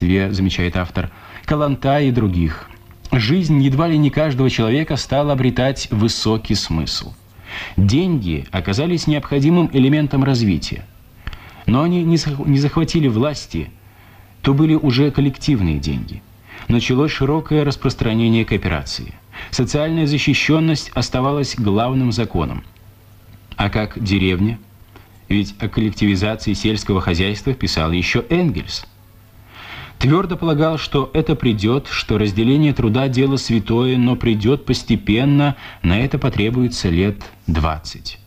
Москве, замечает автор, Каланта и других. Жизнь едва ли не каждого человека стала обретать высокий смысл. Деньги оказались необходимым элементом развития. Но они не захватили власти, то были уже коллективные деньги. Началось широкое распространение кооперации. Социальная защищенность оставалась главным законом. А как деревня? Ведь о коллективизации сельского хозяйства писал еще Энгельс. Твердо полагал, что это придет, что разделение труда – дело святое, но придет постепенно, на это потребуется лет 20.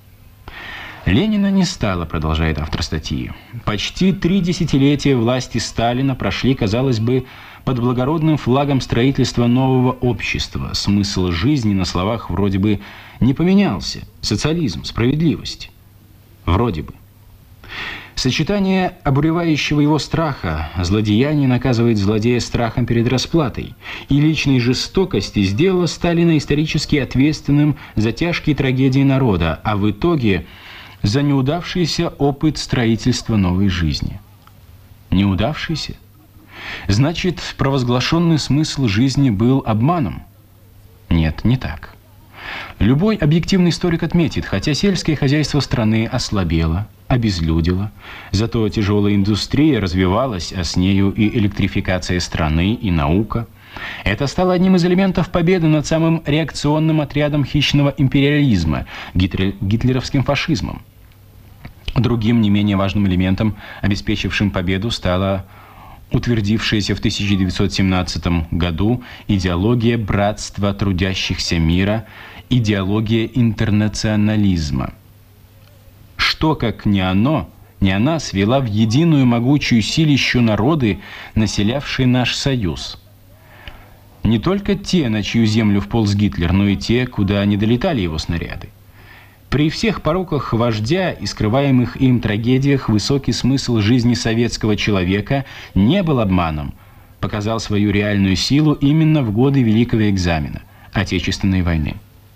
Ленина не стало, продолжает автор статьи. Почти 3 десятилетия власти Сталина прошли, казалось бы, под благородным флагом строительства нового общества. Смысл жизни на словах вроде бы не поменялся. Социализм, справедливость. Вроде бы. Сочетание обуревающего его страха, злодеяние наказывает злодея страхом перед расплатой, и личной жестокости сделала Сталина исторически ответственным за тяжкие трагедии народа, а в итоге за неудавшийся опыт строительства новой жизни. Неудавшийся? Значит, провозглашенный смысл жизни был обманом? Нет, не так. Любой объективный историк отметит, хотя сельское хозяйство страны ослабело, обезлюдило, зато тяжелая индустрия развивалась, а с нею и электрификация страны, и наука. Это стало одним из элементов победы над самым реакционным отрядом хищного империализма – гитлеровским фашизмом. Другим, не менее важным элементом, обеспечившим победу, стала утвердившаяся в 1917 году идеология братства трудящихся мира, идеология интернационализма. Что, как не она свела в единую могучую силищу народы, населявшие наш союз. Не только те, на чью землю вполз Гитлер, но и те, куда не долетали его снаряды. При всех пороках вождя и скрываемых им трагедиях высокий смысл жизни советского человека не был обманом, показал свою реальную силу именно в годы Великого экзамена – Отечественной войны.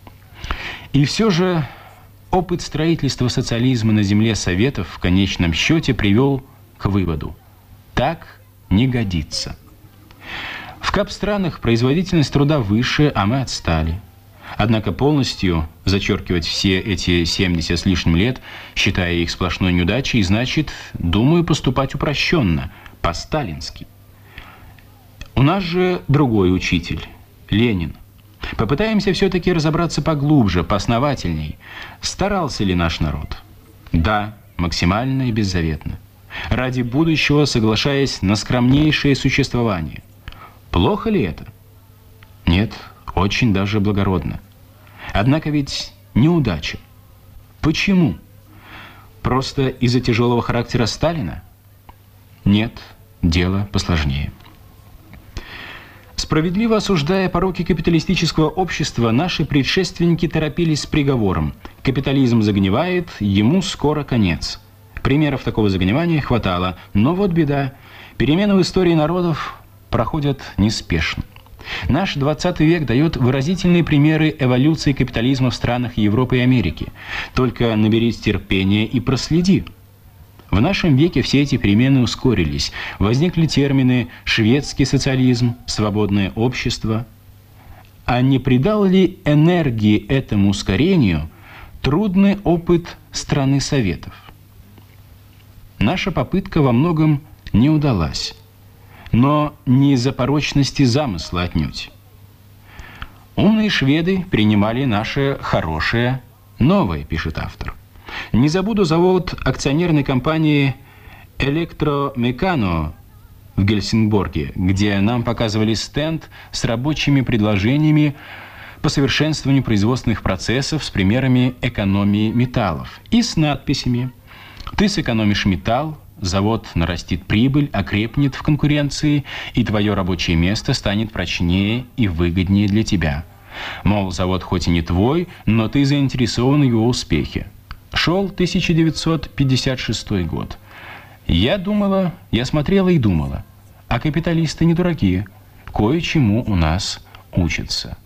И все же опыт строительства социализма на земле Советов в конечном счете привел к выводу – так не годится. В капстранах производительность труда выше, а мы отстали. Однако полностью зачеркивать все эти 70 с лишним лет, считая их сплошной неудачей, значит, думаю, поступать упрощенно, по-сталински. У нас же другой учитель – Ленин. Попытаемся все-таки разобраться поглубже, поосновательней. Старался ли наш народ? Да, максимально и беззаветно. Ради будущего соглашаясь на скромнейшее существование. Плохо ли это? Нет, очень даже благородно. Однако ведь неудача. Почему? Просто из-за тяжелого характера Сталина? Нет, дело посложнее. Справедливо осуждая пороки капиталистического общества, наши предшественники торопились с приговором. Капитализм загнивает, ему скоро конец. Примеров такого загнивания хватало, но вот беда. Перемены в истории народов проходят неспешно. Наш 20 век дает выразительные примеры эволюции капитализма в странах Европы и Америки. Только наберись терпения и проследи. В нашем веке все эти перемены ускорились. Возникли термины «шведский социализм», «свободное общество». А не придал ли энергии этому ускорению трудный опыт страны Советов? Наша попытка во многом не удалась. Но не из-за порочности замысла отнюдь. Умные шведы принимали наше хорошее новое, пишет автор. Не забуду завод акционерной компании «Электромекано» в Гельсингборге, где нам показывали стенд с рабочими предложениями по совершенствованию производственных процессов с примерами экономии металлов и с надписями «Ты сэкономишь металл, завод нарастит прибыль, окрепнет в конкуренции, и твое рабочее место станет прочнее и выгоднее для тебя. Мол, завод хоть и не твой, но ты заинтересован в его успехе». Шел 1956 год. Я смотрела и думала, а капиталисты не дураки, кое-чему у нас учатся.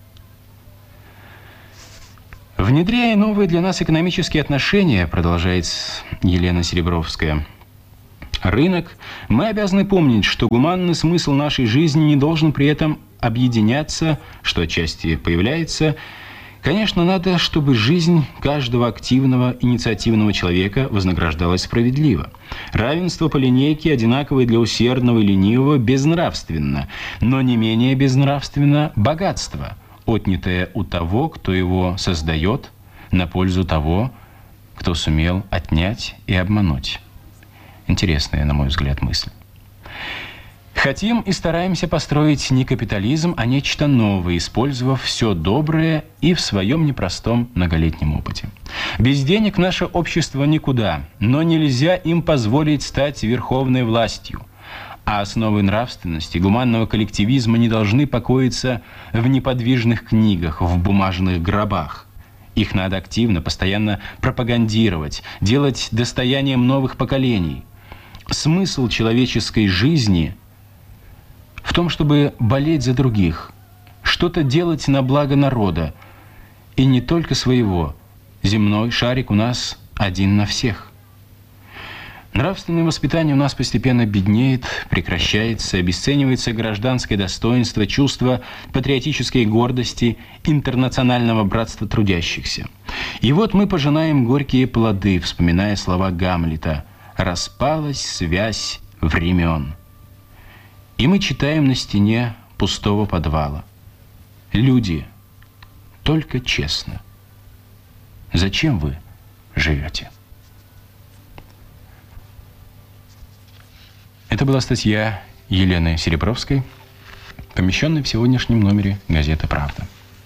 Внедряя новые для нас экономические отношения, продолжает Елена Серебровская, Рынок. Мы обязаны помнить, что гуманный смысл нашей жизни не должен при этом объединяться, что отчасти появляется. Конечно, надо, чтобы жизнь каждого активного, инициативного человека вознаграждалась справедливо. Равенство по линейке, одинаковое для усердного и ленивого, безнравственно, но не менее безнравственно богатство, отнятое у того, кто его создает, на пользу того, кто сумел отнять и обмануть. Интересная, на мой взгляд, мысль. Хотим и стараемся построить не капитализм, а нечто новое, использовав все доброе и в своем непростом многолетнем опыте. Без денег наше общество никуда, но нельзя им позволить стать верховной властью. А основы нравственности, гуманного коллективизма не должны покоиться в неподвижных книгах, в бумажных гробах. Их надо активно, постоянно пропагандировать, делать достоянием новых поколений. Смысл человеческой жизни в том, чтобы болеть за других, что-то делать на благо народа, и не только своего. Земной шарик у нас один на всех. Нравственное воспитание у нас постепенно беднеет, прекращается, обесценивается гражданское достоинство, чувство патриотической гордости, интернационального братства трудящихся. И вот мы пожинаем горькие плоды, вспоминая слова Гамлета: «Распалась связь времен». И мы читаем на стене пустого подвала: «Люди, только честно, зачем вы живете?» Это была статья Елены Серебровской, помещенная в сегодняшнем номере газеты «Правда».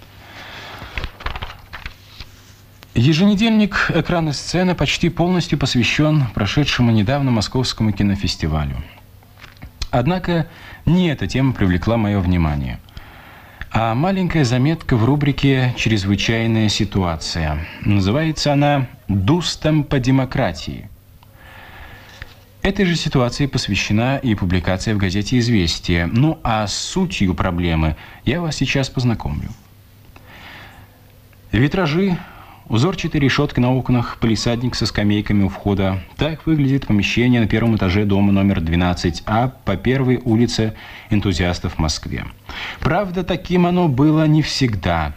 Еженедельник «Экран и сцена» почти полностью посвящен прошедшему недавно Московскому кинофестивалю. Однако не эта тема привлекла мое внимание, а маленькая заметка в рубрике «Чрезвычайная ситуация». Называется она «Дустом по демократии». Этой же ситуации посвящена и публикация в газете «Известия». Ну а с сутью проблемы я вас сейчас познакомлю. Витражи, узорчатые решетки на окнах, палисадник со скамейками у входа. Так выглядит помещение на первом этаже дома номер 12А по первой улице энтузиастов в Москве. Правда, таким оно было не всегда.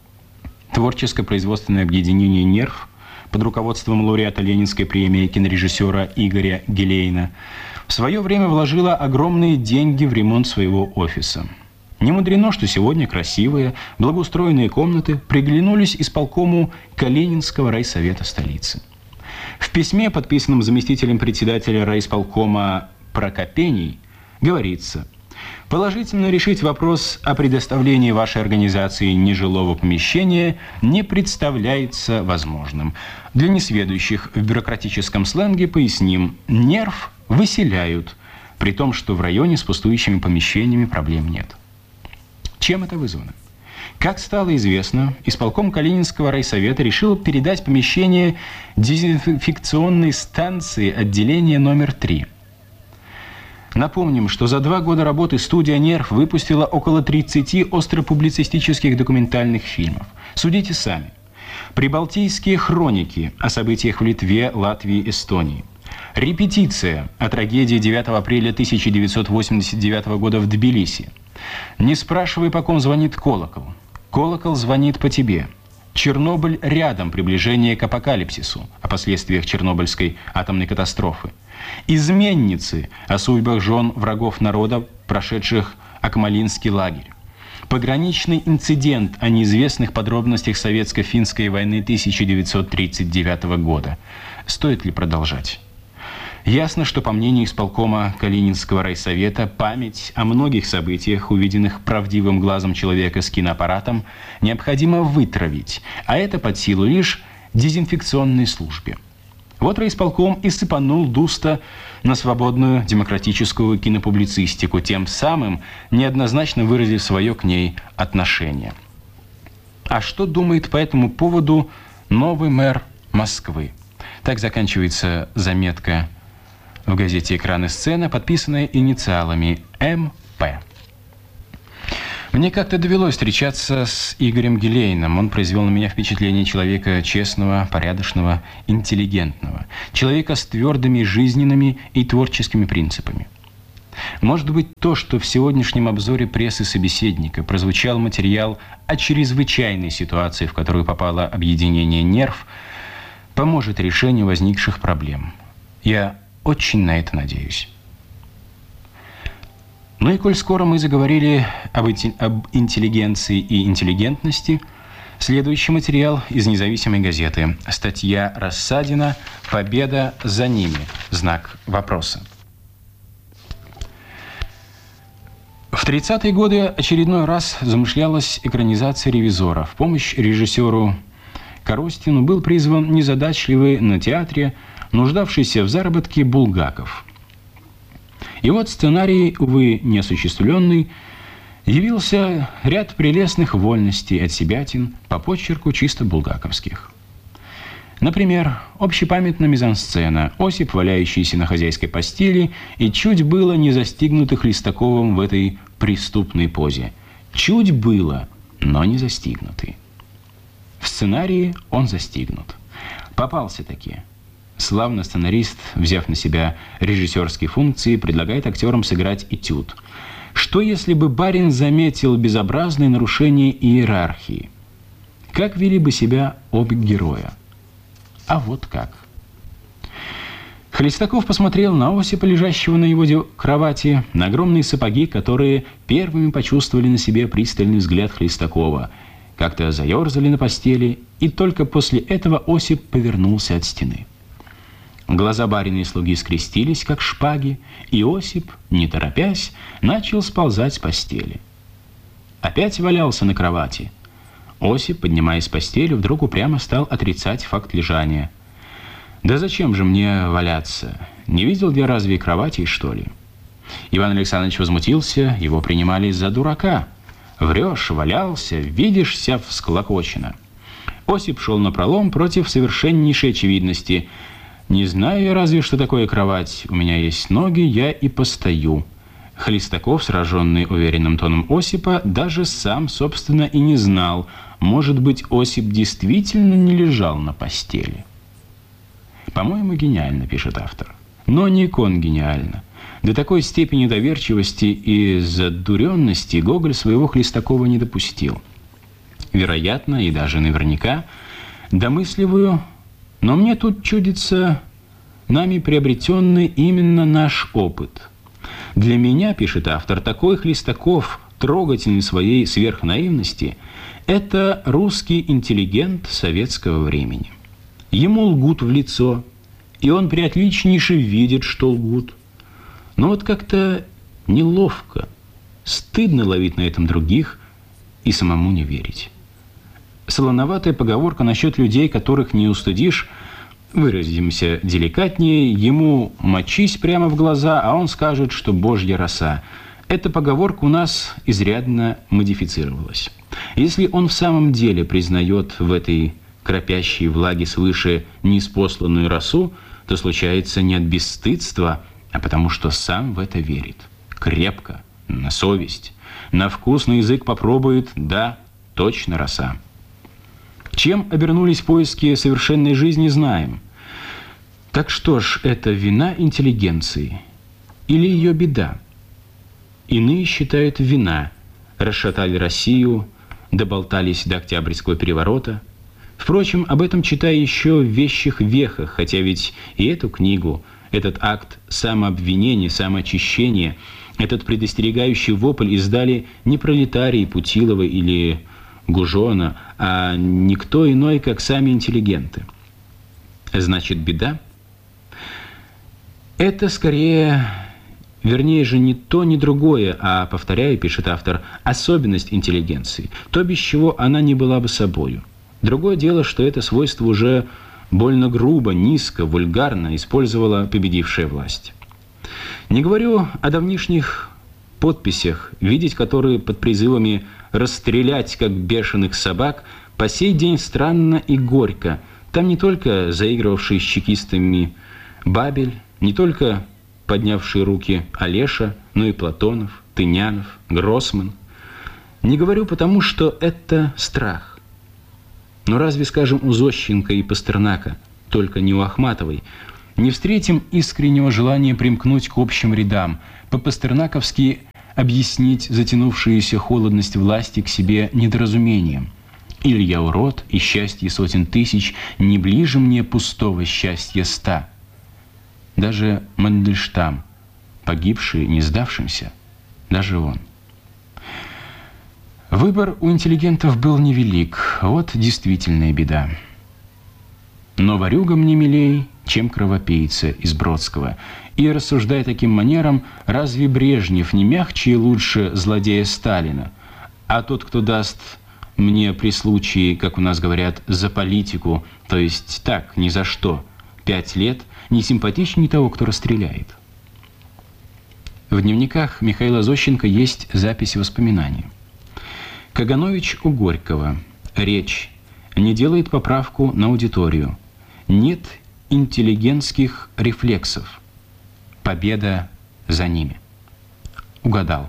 Творческо-производственное объединение «Нерв» под руководством лауреата Ленинской премии кинорежиссера Игоря Гелейна в свое время вложило огромные деньги в ремонт своего офиса. Не мудрено, что сегодня красивые, благоустроенные комнаты приглянулись исполкому Калининского райсовета столицы. В письме, подписанном заместителем председателя райисполкома Прокопений, говорится: «Положительно решить вопрос о предоставлении вашей организации нежилого помещения не представляется возможным. Для несведущих в бюрократическом сленге поясним: нерв выселяют, при том, что в районе с пустующими помещениями проблем нет». Чем это вызвано? Как стало известно, исполком Калининского райсовета решил передать помещение дезинфекционной станции отделения номер 3. Напомним, что за 2 года работы студия «Нерв» выпустила около 30 остро-публицистических документальных фильмов. Судите сами. Прибалтийские хроники о событиях в Литве, Латвии, Эстонии. Репетиция о трагедии 9 апреля 1989 года в Тбилиси. Не спрашивай, по ком звонит колокол. Колокол звонит по тебе. Чернобыль рядом, приближение к апокалипсису, о последствиях Чернобыльской атомной катастрофы. Изменницы о судьбах жен врагов народа, прошедших Акмолинский лагерь. Пограничный инцидент о неизвестных подробностях советско-финской войны 1939 года. Стоит ли продолжать? Ясно, что, по мнению исполкома Калининского райсовета, память о многих событиях, увиденных правдивым глазом человека с киноаппаратом, необходимо вытравить, а это под силу лишь дезинфекционной службе. Вот райисполком и сыпанул дуста на свободную демократическую кинопублицистику, тем самым неоднозначно выразив свое к ней отношение. А что думает по этому поводу новый мэр Москвы? Так заканчивается заметка в газете «Экран и сцена», подписанная инициалами МП. Мне как-то довелось встречаться с Игорем Гелейном. Он произвел на меня впечатление человека честного, порядочного, интеллигентного. Человека с твердыми жизненными и творческими принципами. Может быть, то, что в сегодняшнем обзоре прессы собеседника прозвучал материал о чрезвычайной ситуации, в которую попало объединение «Нерв», поможет решению возникших проблем. Я очень на это надеюсь. Ну и коль скоро мы заговорили об интеллигенции и интеллигентности, следующий материал из независимой газеты. Статья Рассадина «Победа за ними. Знак вопроса». В 30-е годы очередной раз замышлялась экранизация «Ревизора». В помощь режиссеру Коростину был призван незадачливый на театре, нуждавшийся в заработке Булгаков. И вот сценарий, увы, неосуществленный, явился ряд прелестных вольностей от себятин по почерку чисто булгаковских. Например, общепамятная мизансцена: Осип, валяющийся на хозяйской постели, и чуть было не застигнутый Хлестаковым в этой преступной позе. Чуть было, но не застигнутый. В сценарии он застигнут. Попался-таки. Славно сценарист, взяв на себя режиссерские функции, предлагает актерам сыграть этюд. Что если бы барин заметил безобразные нарушения иерархии? Как вели бы себя оба героя? А вот как. Хлестаков посмотрел на Осипа, лежащего на его кровати, на огромные сапоги, которые первыми почувствовали на себе пристальный взгляд Хлестакова, как-то заерзали на постели, и только после этого Осип повернулся от стены. Глаза барина и слуги скрестились, как шпаги, и Осип, не торопясь, начал сползать с постели. Опять валялся на кровати. Осип, поднимаясь с постели, вдруг упрямо стал отрицать факт лежания. «Да зачем же мне валяться? Не видел я разве кровати, что ли?» Иван Александрович возмутился, его принимали за дурака. «Врешь, валялся, видишь, вся всклокочена». Осип шел напролом против совершеннейшей очевидности. «Не знаю я разве, что такое кровать. У меня есть ноги, я и постою». Хлестаков, сраженный уверенным тоном Осипа, даже сам, собственно, и не знал. Может быть, Осип действительно не лежал на постели. «По-моему, гениально», — пишет автор. Но не конгениально. До такой степени доверчивости и задуренности Гоголь своего Хлестакова не допустил. Вероятно, и даже наверняка, домысливаю, но мне тут чудится нами приобретенный именно наш опыт. Для меня, пишет автор, такой Хлестаков, трогательный своей сверхнаивности, это русский интеллигент советского времени. Ему лгут в лицо, и он приотличнейше видит, что лгут. Но вот как-то неловко, стыдно ловить на этом других и самому не верить. Солоноватая поговорка насчет людей, которых не устыдишь, выразимся деликатнее, ему мочись прямо в глаза, а он скажет, что божья роса. Эта поговорка у нас изрядно модифицировалась. Если он в самом деле признает в этой кропящей влаге свыше ниспосланную росу, то случается не от бесстыдства, а потому что сам в это верит. Крепко, на совесть, на вкус, на язык попробует, да, точно роса. Чем обернулись поиски совершенной жизни, знаем. Так что ж, это вина интеллигенции или ее беда? Иные считают вина. Расшатали Россию, доболтались до Октябрьского переворота. Впрочем, об этом читай еще в «Вещих вехах», хотя ведь и эту книгу, этот акт самообвинения, самоочищения, этот предостерегающий вопль издали не пролетарии Путилова или Гужона, а никто иной, как сами интеллигенты. Значит, беда? Это скорее, вернее же, не то, ни другое, а, повторяю, пишет автор, особенность интеллигенции, то, без чего она не была бы собою. Другое дело, что это свойство уже больно грубо, низко, вульгарно использовала победившая власть. Не говорю о давнишних подписях, видеть которые под призывами расстрелять, как бешеных собак, по сей день странно и горько. Там не только заигрывавший с чекистами Бабель, не только поднявшие руки Олеша, но и Платонов, Тынянов, Гроссман. Не говорю потому, что это страх. Но разве, скажем, у Зощенко и Пастернака, только не у Ахматовой, не встретим искреннего желания примкнуть к общим рядам, по-пастернаковски объяснить затянувшуюся холодность власти к себе недоразумением? Или я урод, и счастье сотен тысяч не ближе мне пустого счастья 100? Даже Мандельштам, погибший не сдавшимся, даже он. Выбор у интеллигентов был невелик, вот действительная беда. Но ворюгам не милей, чем кровопийца из Бродского. И, рассуждая таким манером, разве Брежнев не мягче и лучше злодея Сталина? А тот, кто даст мне при случае, как у нас говорят, за политику, то есть так, ни за что, 5 лет, не симпатичнее того, кто расстреляет. В дневниках Михаила Зощенко есть запись воспоминаний. Каганович у Горького. Речь. Не делает поправку на аудиторию. Нет интеллигентских рефлексов. Победа за ними. Угадал.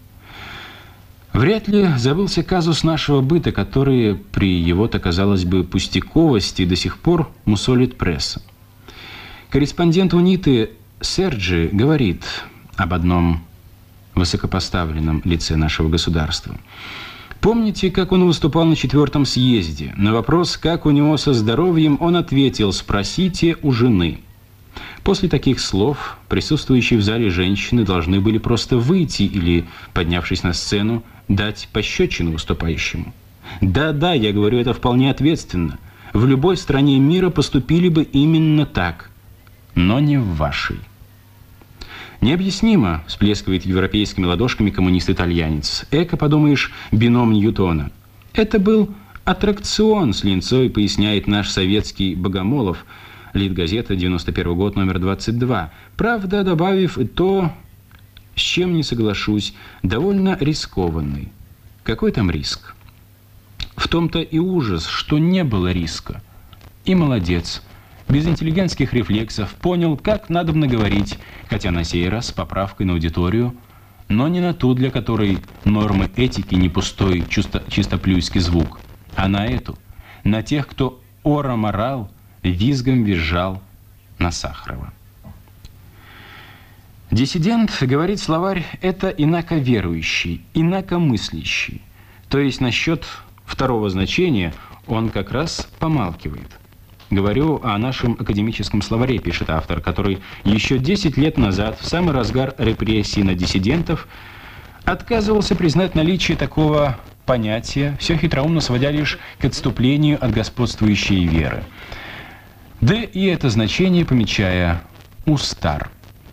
Вряд ли забылся казус нашего быта, который при его-то, казалось бы, пустяковости до сих пор мусолит пресса. Корреспондент УНИТы Серджи говорит об одном высокопоставленном лице нашего государства. Помните, как он выступал на 4-м съезде? На вопрос, как у него со здоровьем, он ответил: «Спросите у жены». После таких слов присутствующие в зале женщины должны были просто выйти или, поднявшись на сцену, дать пощечину выступающему. Да, я говорю это вполне ответственно. В любой стране мира поступили бы именно так, но не в вашей. Необъяснимо, всплескивает европейскими ладошками коммунист-итальянец. Эко, подумаешь, бином Ньютона. Это был аттракцион с линцой, поясняет наш советский Богомолов, Литгазета, 91 год, номер 22. Правда, добавив и то, с чем не соглашусь, довольно рискованный. Какой там риск? В том-то и ужас, что не было риска. И молодец. Без интеллигентских рефлексов понял, как надобно говорить, хотя на сей раз с поправкой на аудиторию, но не на ту, для которой нормы этики не пустой чистоплюйский звук, а на эту, на тех, кто ора-морал визгом визжал на Сахарова. Диссидент, говорит словарь, это инаковерующий, инакомыслящий. То есть насчет второго значения он как раз помалкивает. Говорю о нашем академическом словаре, пишет автор, который еще 10 лет назад, в самый разгар репрессий на диссидентов, отказывался признать наличие такого понятия, все хитроумно сводя лишь к отступлению от господствующей веры. Да и это значение помечая «устар».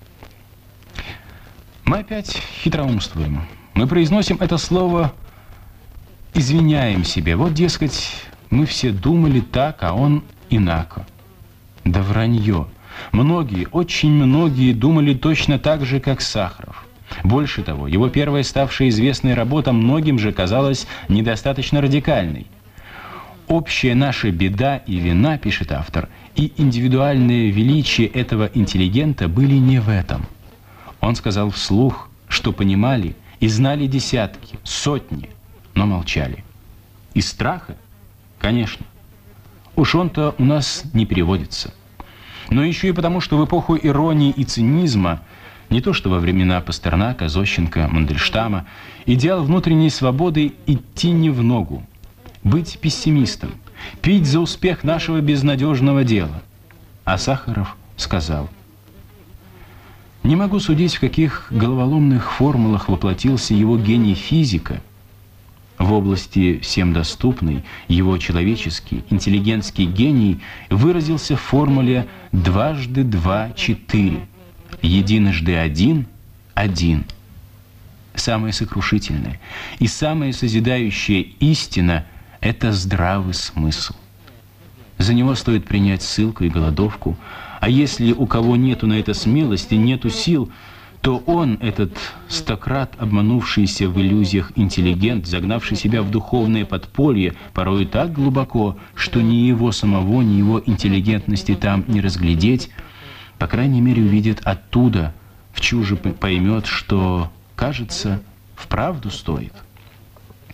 Мы опять хитроумствуем. Мы произносим это слово, извиняем себе. Вот, дескать, мы все думали так, а он инако. Да вранье. Многие, очень многие думали точно так же, как Сахаров. Больше того, его первая ставшая известной работа многим же казалась недостаточно радикальной. Общая наша беда и вина, пишет автор, и индивидуальное величие этого интеллигента были не в этом. Он сказал вслух, что понимали и знали десятки, сотни, но молчали. Из страха? Конечно. Уж он-то у нас не переводится. Но еще и потому, что в эпоху иронии и цинизма, не то что во времена Пастернака, Зощенко, Мандельштама, идеал внутренней свободы идти не в ногу, быть пессимистом, пить за успех нашего безнадежного дела. А Сахаров сказал: «Не могу судить, в каких головоломных формулах воплотился его гений физика. В области всем доступной его человеческий, интеллигентский гений выразился в формуле 2 × 2 = 4, 1 × 1 = 1. Самое сокрушительное и самая созидающая истина – это здравый смысл. За него стоит принять ссылку и голодовку, а если у кого нету на это смелости, нету сил, то он, этот стократ обманувшийся в иллюзиях интеллигент, загнавший себя в духовное подполье, порой так глубоко, что ни его самого, ни его интеллигентности там не разглядеть, по крайней мере увидит оттуда, в чуже поймет, что, кажется, вправду стоит».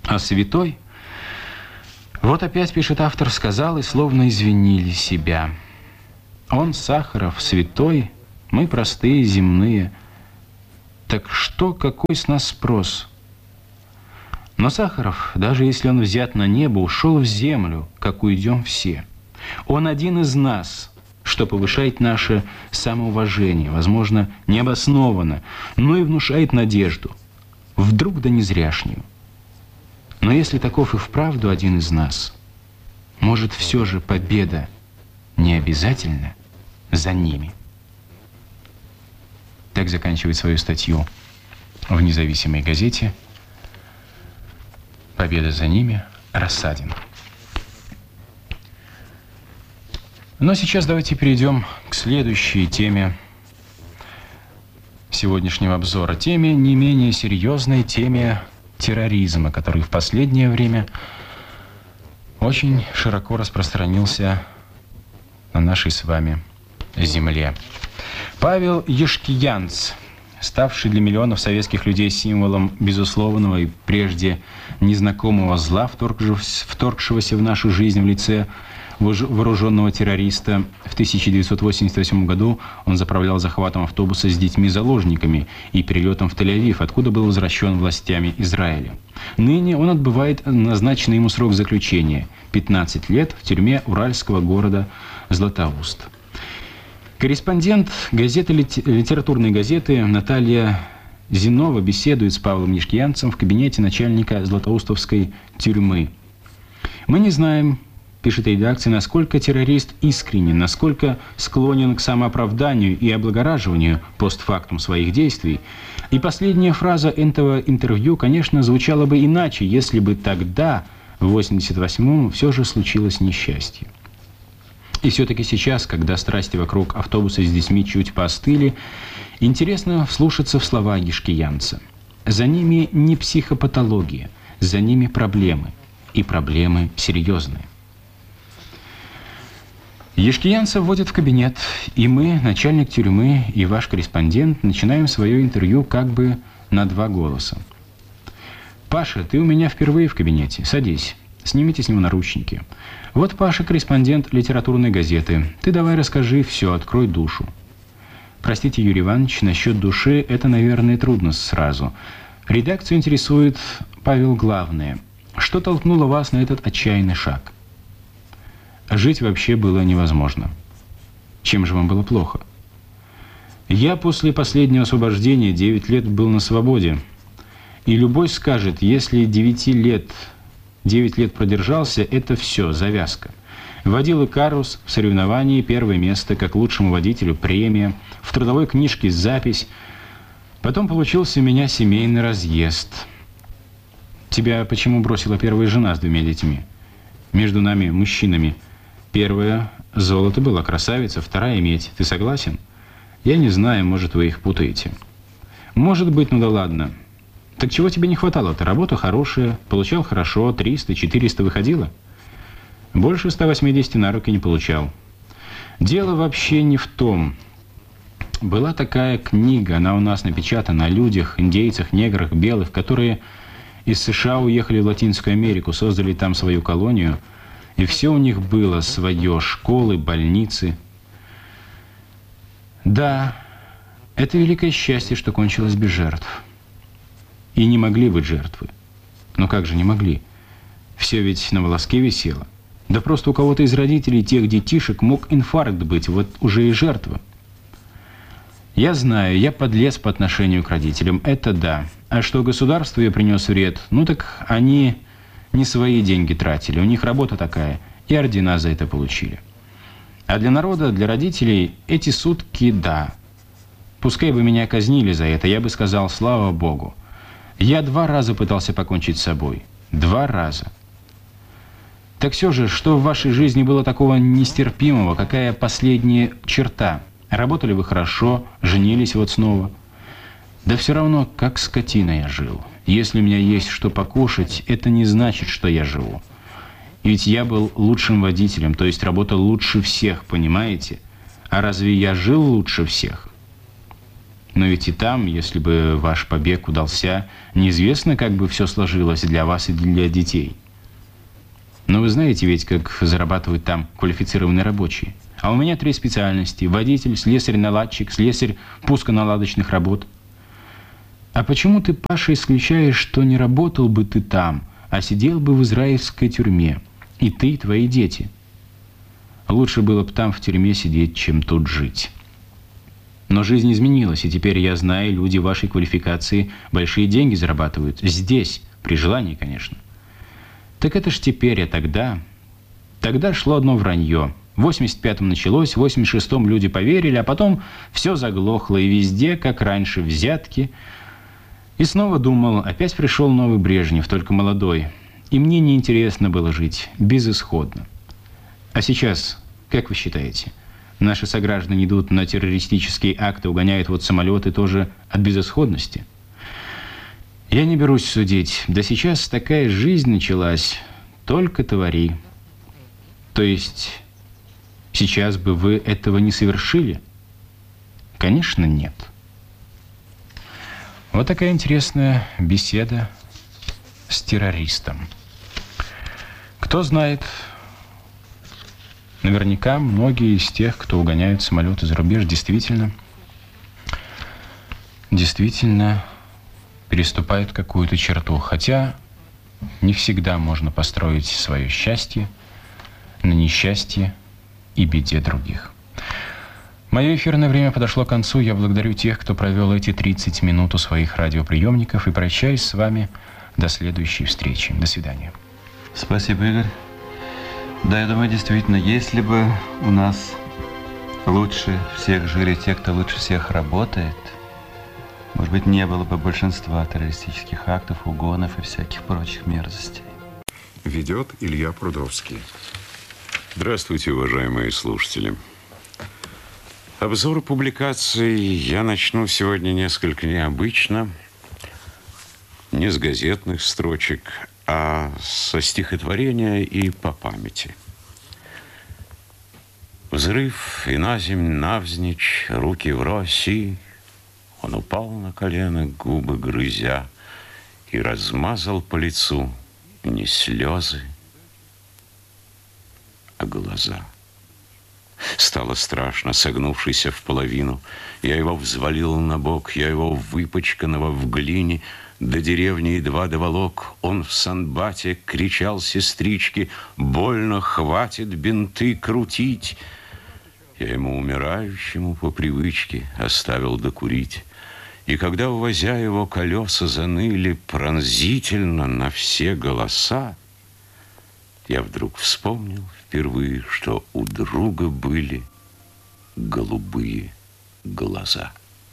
А святой, вот опять, пишет автор, сказал, и словно извинили себя. Он, Сахаров, святой, мы простые, земные. Так что, какой с нас спрос? Но Сахаров, даже если он взят на небо, ушел в землю, как уйдем все. Он один из нас, что повышает наше самоуважение, возможно, необоснованно, но и внушает надежду. Вдруг да не зряшнюю. Но если таков и вправду один из нас, может, все же победа не обязательно за ними. Так заканчивает свою статью в независимой газете «Победа за ними» Рассадин. Но сейчас давайте перейдем к следующей теме сегодняшнего обзора. Теме не менее серьезной, теме терроризма, который в последнее время очень широко распространился на нашей с вами земле. Павел Ешкиянц, ставший для миллионов советских людей символом безусловного и прежде незнакомого зла, вторгшегося в нашу жизнь в лице вооруженного террориста. В 1988 году он заправлял захватом автобуса с детьми-заложниками и перелетом в Тель-Авив, откуда был возвращен властями Израиля. Ныне он отбывает назначенный ему срок заключения – 15 лет в тюрьме уральского города Златоуст. Корреспондент литературной газеты Наталья Зинова беседует с Павлом Ешкиянцем в кабинете начальника Златоустовской тюрьмы. «Мы не знаем, — пишет редакция, — насколько террорист искренен, насколько склонен к самооправданию и облагораживанию постфактум своих действий. И последняя фраза этого интервью, конечно, звучала бы иначе, если бы тогда, в 88-м, все же случилось несчастье. И все-таки сейчас, когда страсти вокруг автобуса с детьми чуть поостыли, интересно вслушаться в слова Ешкиянца. За ними не психопатология, за ними проблемы, и проблемы серьезные». Ешкиянца вводят в кабинет, и мы, начальник тюрьмы и ваш корреспондент, начинаем свое интервью как бы на два голоса. «Паша, ты у меня впервые в кабинете. Садись. Снимите с него наручники. Вот Паша, корреспондент литературной газеты. Ты давай расскажи все, открой душу». Простите, Юрий Иванович, насчет души это, наверное, трудно сразу. Редакцию интересует, Павел, главное. Что толкнуло вас на этот отчаянный шаг? Жить вообще было невозможно. Чем же вам было плохо? Я после последнего освобождения 9 лет был на свободе. И любой скажет, если 9 лет продержался, это все, завязка. Водил Икарус в соревновании, первое место, как лучшему водителю премия, в трудовой книжке запись. Потом получился у меня семейный разъезд. Тебя почему бросила первая жена с 2 детьми? Между нами, мужчинами. Первая – золото была, красавица, вторая – медь. Ты согласен? Я не знаю, может, вы их путаете. Может быть, ну да ладно. Так чего тебе не хватало-то? Работа хорошая, получал хорошо, 300-400 выходило? Больше 180 на руки не получал. Дело вообще не в том. Была такая книга, она у нас напечатана, о людях, индейцах, неграх, белых, которые из США уехали в Латинскую Америку, создали там свою колонию, и все у них было свое, школы, больницы. Да, это великое счастье, что кончилось без жертв. И не могли быть жертвы. Но как же не могли? Все ведь на волоске висело. Да просто у кого-то из родителей тех детишек мог инфаркт быть, вот уже и жертва. Я знаю, я подлец по отношению к родителям, это да. А что государству я принес вред, ну так они не свои деньги тратили, у них работа такая, и ордена за это получили. А для народа, для родителей эти сутки, да. Пускай бы меня казнили за это, я бы сказал, слава Богу. Я 2 раза пытался покончить с собой. 2 раза. Так все же, что в вашей жизни было такого нестерпимого, какая последняя черта? Работали вы хорошо, женились вот снова. Да все равно, как скотина я жил. Если у меня есть что покушать, это не значит, что я живу. И ведь я был лучшим водителем, то есть работал лучше всех, понимаете? А разве я жил лучше всех? Но ведь и там, если бы ваш побег удался, неизвестно, как бы все сложилось для вас и для детей. Но вы знаете ведь, как зарабатывают там квалифицированные рабочие. А у меня 3 специальности: водитель, слесарь-наладчик, слесарь пусконаладочных работ. А почему ты, Паша, исключаешь, что не работал бы ты там, а сидел бы в израильской тюрьме? И ты, и твои дети. Лучше было бы там в тюрьме сидеть, чем тут жить. Но жизнь изменилась, и теперь я знаю, люди вашей квалификации большие деньги зарабатывают. Здесь, при желании, конечно. Так это ж теперь, а тогда... Тогда шло одно вранье. В 85-м началось, в 86-м люди поверили, а потом все заглохло, и везде, как раньше, взятки. И снова думал, опять пришел новый Брежнев, только молодой. И мне неинтересно было жить, безысходно. А сейчас, как вы считаете, наши сограждане идут на террористические акты, угоняют вот самолеты тоже от безысходности? Я не берусь судить. Да сейчас такая жизнь началась, только твори. То есть сейчас бы вы этого не совершили? Конечно, нет. Вот такая интересная беседа с террористом. Кто знает, наверняка многие из тех, кто угоняют самолеты за рубеж, действительно переступают какую-то черту. Хотя не всегда можно построить свое счастье на несчастье и беде других. Мое эфирное время подошло к концу. Я благодарю тех, кто провел эти 30 минут у своих радиоприемников, и прощаюсь с вами до следующей встречи. До свидания. Спасибо, Игорь. Да, я думаю, действительно, если бы у нас лучше всех жили те, кто лучше всех работает, может быть, не было бы большинства террористических актов, угонов и всяких прочих мерзостей. Ведет Илья Прудовский. Здравствуйте, уважаемые слушатели. Обзор публикаций я начну сегодня несколько необычно. Не с газетных строчек, а со стихотворения и по памяти. Взрыв, и наземь навзничь, руки врозь, и он упал на колено, губы грызя, и размазал по лицу не слезы, а глаза. Стало страшно, согнувшийся в половину. Я его взвалил на бок, я его выпачканного в глине до деревни едва доволок. Он в санбате кричал сестричке: больно, хватит бинты крутить. Я ему, умирающему по привычке, оставил докурить. И когда, увозя его, колеса заныли пронзительно на все голоса, я вдруг вспомнил впервые, что у друга были голубые глаза.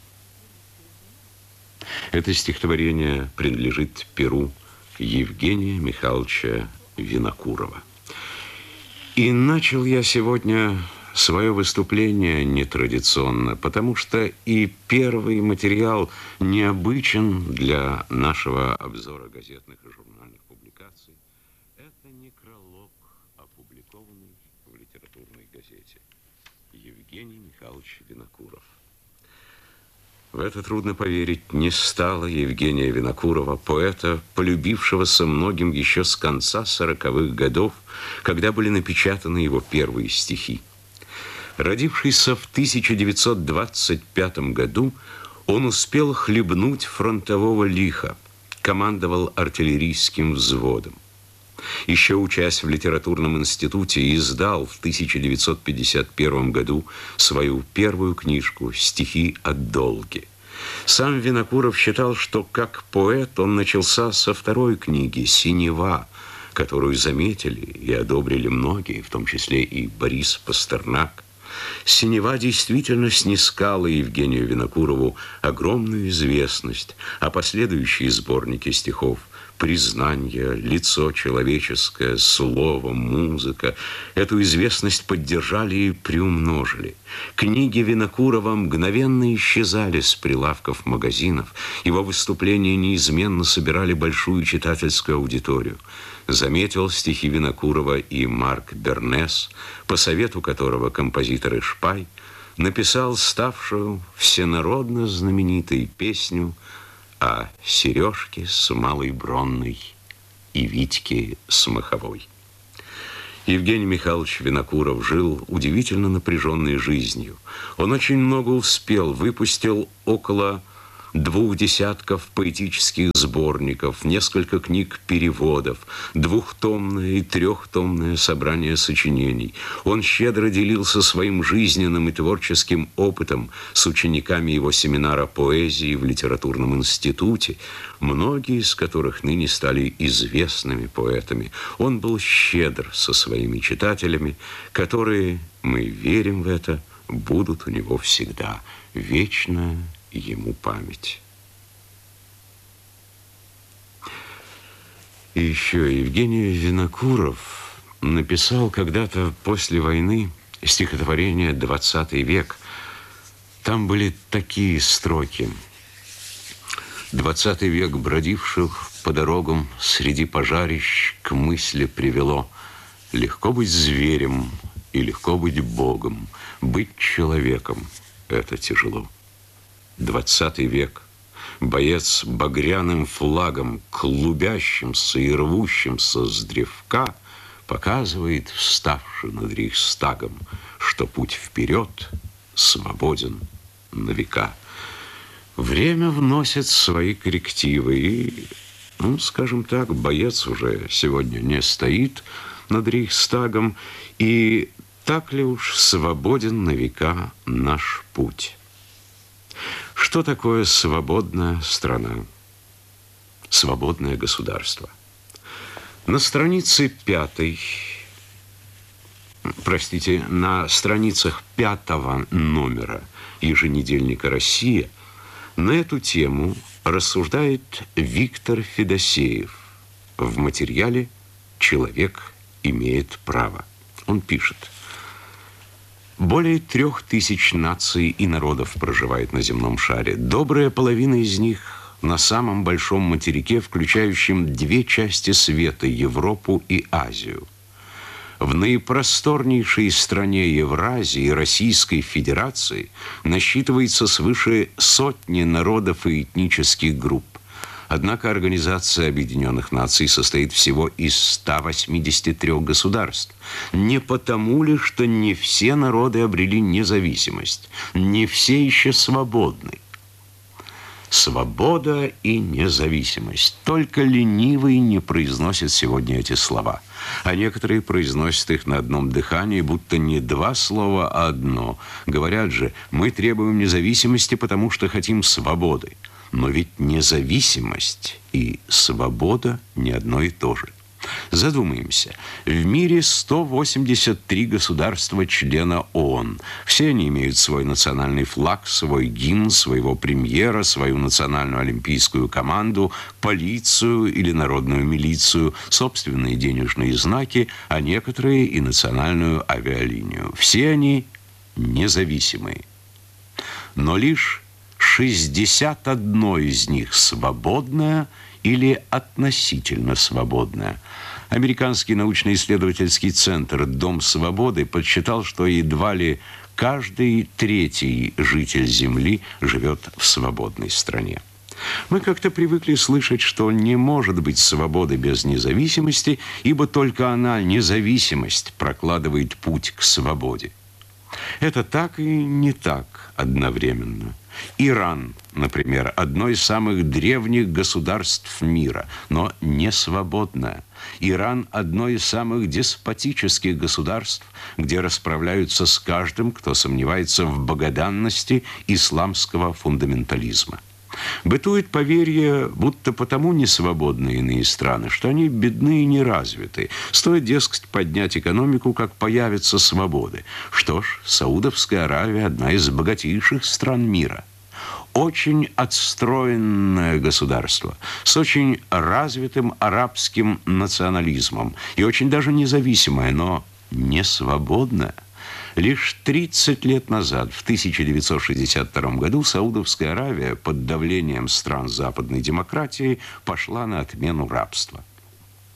Это стихотворение принадлежит перу Евгения Михайловича Винокурова. И начал я сегодня свое выступление нетрадиционно, потому что и первый материал необычен для нашего обзора газетных и журнальных публикаций. Это некролог, опубликованный в литературной газете. Евгений Михайлович Винокуров. В это трудно поверить, не стало Евгения Винокурова, поэта, полюбившегося многим еще с конца 40-х годов, когда были напечатаны его первые стихи. Родившийся в 1925 году, он успел хлебнуть фронтового лиха, командовал артиллерийским взводом. Еще учась в литературном институте, издал в 1951 году свою первую книжку «Стихи о долге». Сам Винокуров считал, что как поэт он начался со второй книги «Синева», которую заметили и одобрили многие, в том числе и Борис Пастернак. «Синева» действительно снискала Евгению Винокурову огромную известность, а последующие сборники стихов «Признание», «Лицо человеческое», «Слово», «Музыка» эту известность поддержали и приумножили. Книги Винокурова мгновенно исчезали с прилавков магазинов. Его выступления неизменно собирали большую читательскую аудиторию. Заметил стихи Винокурова и Марк Бернес, по совету которого композитор Ишпай написал ставшую всенародно знаменитой песню о Сережке с Малой Бронной и Витьке с Маховой. Евгений Михайлович Винокуров жил удивительно напряженной жизнью. Он очень много успел, выпустил около 2 десятков поэтических сборников, несколько книг-переводов, 2-томное и 3-томное собрание сочинений. Он щедро делился своим жизненным и творческим опытом с учениками его семинара поэзии в литературном институте, многие из которых ныне стали известными поэтами. Он был щедр со своими читателями, которые, мы верим в это, будут у него всегда. Вечная ему память. И еще Евгений Винокуров написал когда-то после войны стихотворение «20 век». Там были такие строки. 20 век бродивших по дорогам среди пожарищ к мысли привело: легко быть зверем и легко быть Богом, быть человеком – это тяжело. 20 век. Боец багряным флагом, клубящимся и рвущимся с древка, показывает, вставший над Рейхстагом, что путь вперед свободен на века. Время вносит свои коррективы, и, скажем так, боец уже сегодня не стоит над Рейхстагом, и так ли уж свободен на века наш путь? Что такое свободная страна, свободное государство? На странице 5, на страницах 5-го номера еженедельника «Россия» на эту тему рассуждает Виктор Федосеев в материале «Человек имеет право». Он пишет: более 3000 наций и народов проживает на земном шаре. Добрая половина из них на самом большом материке, включающем 2 части света – Европу и Азию. В наипросторнейшей стране Евразии, Российской Федерации, насчитывается свыше 100 народов и этнических групп. Однако Организация Объединенных Наций состоит всего из 183 государств. Не потому ли, что не все народы обрели независимость, не все еще свободны? Свобода и независимость. Только ленивый не произносит сегодня эти слова. А некоторые произносят их на одном дыхании, будто не 2 слова, а одно. Говорят же: мы требуем независимости, потому что хотим свободы. Но ведь независимость и свобода не одно и то же. Задумаемся. В мире 183 государства-члена ООН. Все они имеют свой национальный флаг, свой гимн, своего премьера, свою национальную олимпийскую команду, полицию или народную милицию, собственные денежные знаки, а некоторые и национальную авиалинию. Все они независимые. Но лишь 61 из них свободное или относительно свободное. Американский научно-исследовательский центр «Дом свободы» подсчитал, что едва ли каждый 3-й житель Земли живет в свободной стране. Мы как-то привыкли слышать, что не может быть свободы без независимости, ибо только она, независимость, прокладывает путь к свободе. Это так и не так одновременно. Иран, например, одно из самых древних государств мира, но не свободное. Иран – одно из самых деспотических государств, где расправляются с каждым, кто сомневается в богоданности исламского фундаментализма. Бытует поверье, будто потому несвободны иные страны, что они бедны и неразвиты. Стоит, дескать, поднять экономику, как появятся свободы. Что ж, Саудовская Аравия – одна из богатейших стран мира. Очень отстроенное государство с очень развитым арабским национализмом и очень даже независимое, но не свободное. Лишь 30 лет назад, в 1962 году, Саудовская Аравия под давлением стран западной демократии пошла на отмену рабства.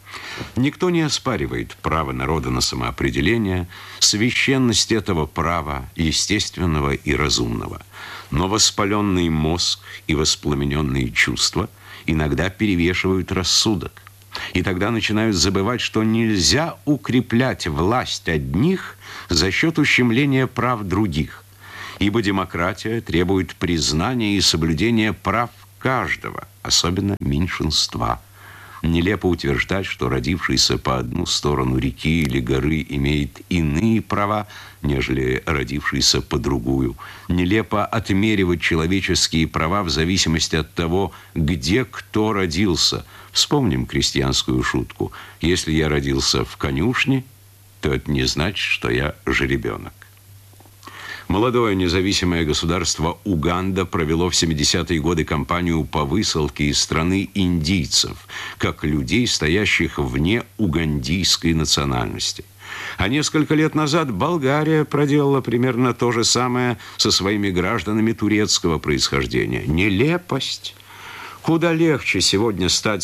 Никто не оспаривает право народа на самоопределение, священность этого права, естественного и разумного. Но воспаленный мозг и воспламененные чувства иногда перевешивают рассудок. И тогда начинают забывать, что нельзя укреплять власть одних за счет ущемления прав других. Ибо демократия требует признания и соблюдения прав каждого, особенно меньшинства. Нелепо утверждать, что родившийся по одну сторону реки или горы имеет иные права, нежели родившийся по другую. Нелепо отмеривать человеческие права в зависимости от того, где кто родился. Вспомним крестьянскую шутку. Если я родился в конюшне, то это не значит, что я жеребенок. Молодое независимое государство Уганда провело в 70-е годы кампанию по высылке из страны индийцев, как людей, стоящих вне угандийской национальности. А несколько лет назад Болгария проделала примерно то же самое со своими гражданами турецкого происхождения. Нелепость! Куда легче сегодня стать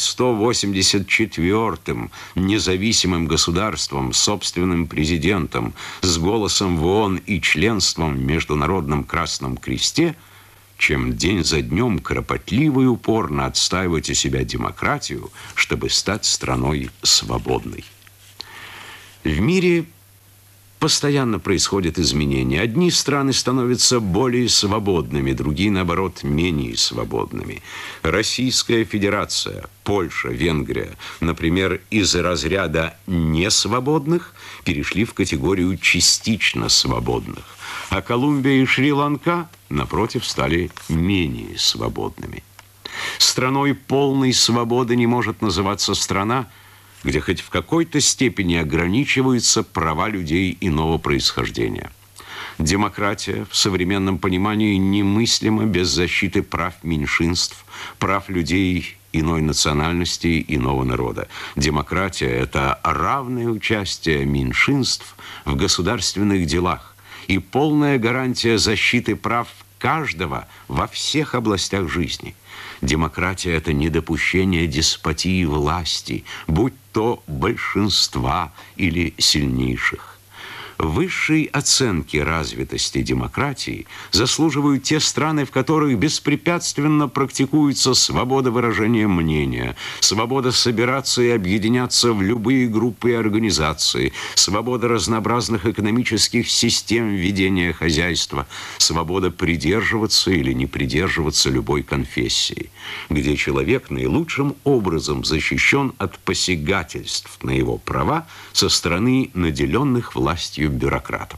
184-м независимым государством, собственным президентом, с голосом в ООН и членством в Международном Красном Кресте, чем день за днем кропотливо и упорно отстаивать у себя демократию, чтобы стать страной свободной. В мире постоянно происходят изменения. Одни страны становятся более свободными, другие, наоборот, менее свободными. Российская Федерация, Польша, Венгрия, например, из разряда несвободных перешли в категорию частично свободных. А Колумбия и Шри-Ланка, напротив, стали менее свободными. Страной полной свободы не может называться страна, где хоть в какой-то степени ограничиваются права людей иного происхождения. Демократия в современном понимании немыслима без защиты прав меньшинств, прав людей иной национальности, иного народа. Демократия – это равное участие меньшинств в государственных делах и полная гарантия защиты прав каждого во всех областях жизни. Демократия – это недопущение деспотии власти, будь то большинства или сильнейших. Высшей оценки развитости демократии заслуживают те страны, в которых беспрепятственно практикуется свобода выражения мнения, свобода собираться и объединяться в любые группы и организации, свобода разнообразных экономических систем ведения хозяйства, свобода придерживаться или не придерживаться любой конфессии, где человек наилучшим образом защищен от посягательств на его права со стороны наделенных властью бюрократов.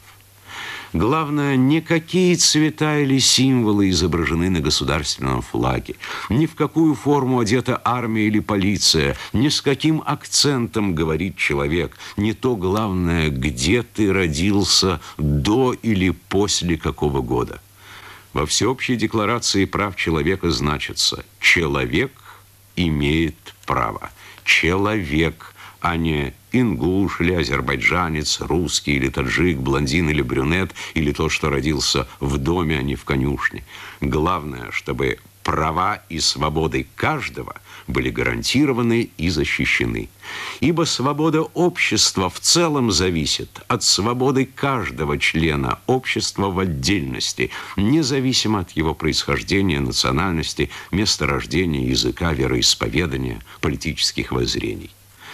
Главное, не какие цвета или символы изображены на государственном флаге, ни в какую форму одета армия или полиция, ни с каким акцентом говорит человек. Не то главное, где ты родился, до или после какого года. Во Всеобщей декларации прав человека значится: человек имеет право. Человек, а не ингуш или азербайджанец, русский или таджик, блондин или брюнет, или тот, что родился в доме, а не в конюшне. Главное, чтобы права и свободы каждого были гарантированы и защищены. Ибо свобода общества в целом зависит от свободы каждого члена общества в отдельности, независимо от его происхождения, национальности, места рождения, языка, вероисповедания, политических воззрений.